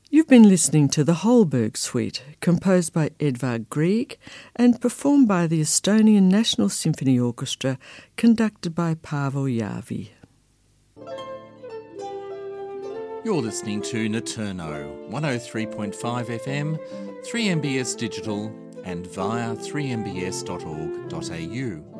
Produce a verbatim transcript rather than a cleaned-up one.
You've been listening to the Holberg Suite, composed by Edvard Grieg and performed by the Estonian National Symphony Orchestra, conducted by Paavo Järvi. You're listening to Naturno, one oh three point five F M, three M B S Digital and via three m b s dot org dot a u.